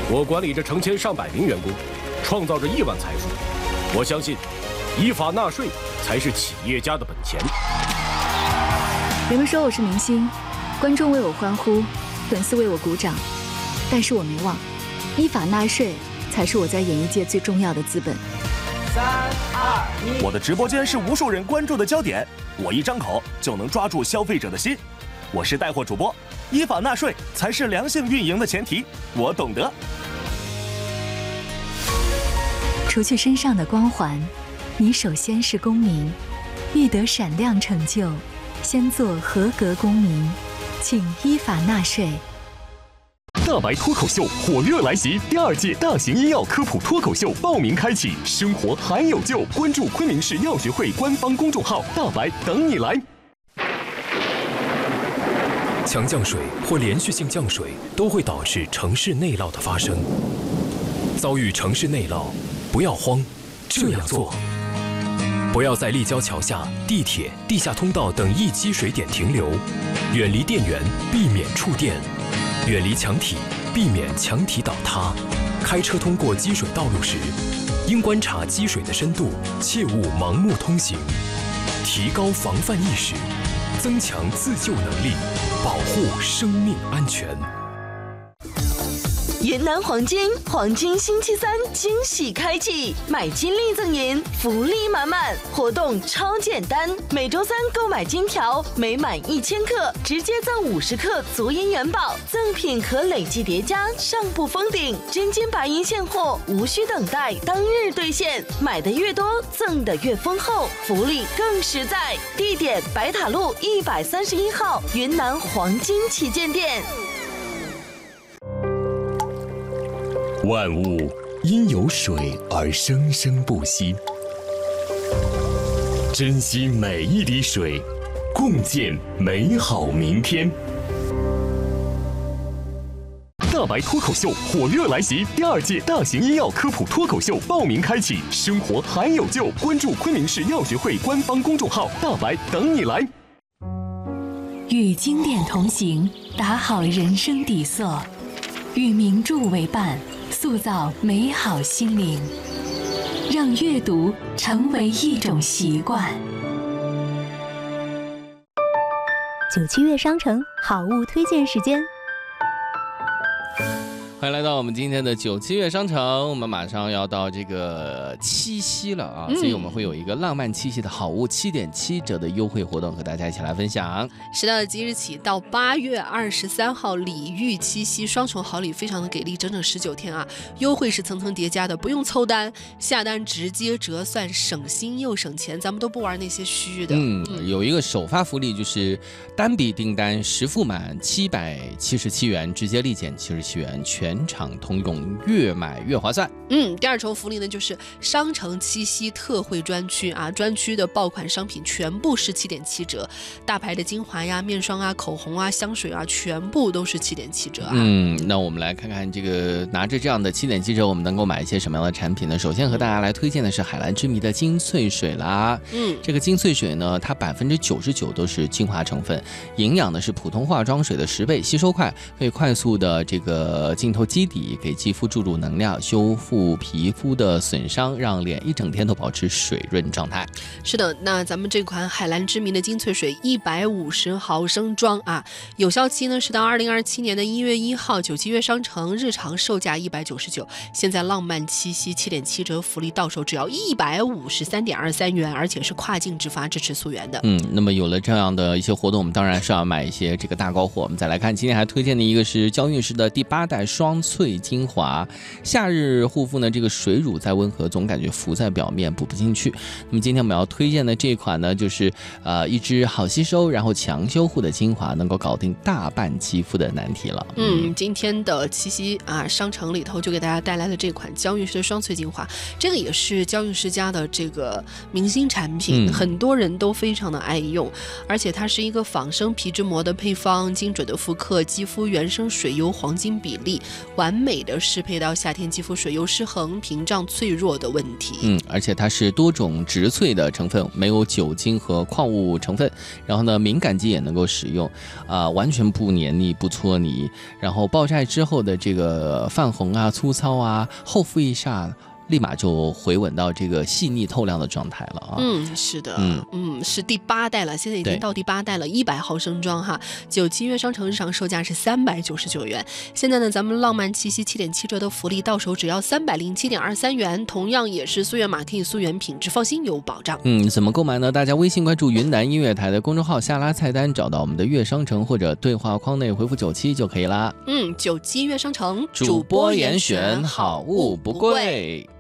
我管理着成千上百名员工，创造着亿万财富。我相信，依法纳税才是企业家的本钱。 人们说我是明星，观众为我欢呼，粉丝为我鼓掌，但是我没忘，依法纳税才是我在演艺界最重要的资本。 3、2、1， 我的直播间是无数人关注的焦点，我一张口就能抓住消费者的心。我是带货主播，依法纳税才是良性运营的前提，我懂得。 除去身上的光环，你首先是公民，欲得闪亮成就，先做合格公民，请依法纳税。 大白脱口秀火热来袭，第2届大型医药科普脱口秀报名开启，生活还有救，关注昆明市药学会官方公众号，大白等你来。强降水或连续性降水都会导致城市内涝的发生。遭遇城市内涝，不要慌，这样做：不要在立交桥下、地铁、地下通道等易积水点停留，远离电源，避免触电；远离墙体，避免墙体倒塌。开车通过积水道路时，应观察积水的深度，切勿盲目通行。提高防范意识，增强自救能力，保护生命安全。 云南黄金星期3惊喜开启，买金立赠银，福利满满，活动超简单，每周3购买金条，每满1000克直接赠50克足银元宝，赠品可累计叠加，上不封顶，真金白银现货，无需等待，当日兑现，买的越多赠的越丰厚，福利更实在。地点：白塔路131号云南黄金旗舰店。 万物因有水而生生不息，珍惜每一滴水，共建美好明天。大白脱口秀火热来袭，第2届大型医药科普脱口秀报名开启，生活还有救，关注昆明市药学会官方公众号，大白等你来。 与经典同行，打好人生底色；与名著为伴，塑造美好心灵，让阅读成为一种习惯。 97月商城好物推荐时间。 欢迎来到我们今天的97月商城，我们马上要到这个七夕了啊，所以我们会有一个浪漫七夕的好物7.7折的优惠活动和大家一起来分享。 是的，即日起到8月23号，礼遇七夕双重好礼非常的给力，整整19天啊，优惠是层层叠加的，不用凑单，下单直接折算，省心又省钱，咱们都不玩那些虚的。 有一个首发福利，就是单笔订单10付满777元，直接立减77元，全场通用，越买越划算。 第2重福利呢，就是商城七夕特惠专区啊，专区的爆款商品全部是7.7折，大牌的精华呀、面霜啊、口红啊、香水啊，全部都是7.7折啊。 那我们来看看这个拿着这样的7.7折，我们能够买一些什么样的产品呢？首先和大家来推荐的是海蓝之谜的精粹水啦。这个精粹水呢，它99%都是精华成分，营养的是普通化妆水的10倍，吸收快，可以快速的这个浸透基底，给肌肤注入能量，修复皮肤的损伤，让脸一整天都保持水润状态。 是的，那咱们这款海蓝之谜的精粹水150毫升装啊，有效期呢是到2027年的1月1号，97月商城日常售价199，现在浪漫七夕7.7折福利到手只要153.23元，而且是跨境直发，支持溯源的。 那么有了这样的一些活动，我们当然是要买一些这个大高货。我们再来看，今天还推荐的一个是娇韵诗的第8代双萃精华，夏日护肤呢，这个水乳再温和，总感觉浮在表面，补不进去。那么今天我们要推荐的这款呢，就是一支好吸收然后强修护的精华，能够搞定大半肌肤的难题了。 今天的七夕啊，商城里头就给大家带来的这款娇韵诗的双萃精华，这个也是娇韵诗家的这个明星产品，很多人都非常的爱用，而且它是一个仿生皮脂膜的配方，精准的复刻肌肤原生水油黄金比例， 完美的适配到夏天肌肤水油失衡、屏障脆弱的问题。 而且它是多种植萃的成分，没有酒精和矿物成分，然后呢，敏感肌也能够使用，完全不黏腻、不搓泥，然后暴晒之后的这个泛红啊、粗糙啊、厚敷一下，立马就回稳到这个细腻透亮的状态了啊。 是的，是第8代了，现在已经到第8代了，100毫升装哈。97月商城日常售价是399元，现在呢，咱们浪漫气息7.7折的福利，到手只要307.23元，同样也是溯源马 K 溯源品质放心有保障。 怎么购买呢？大家微信关注云南音乐台的公众号，下拉菜单找到我们的悦商城，或者对话框内回复97就可以啦。 97月商城主播严选，好物不贵。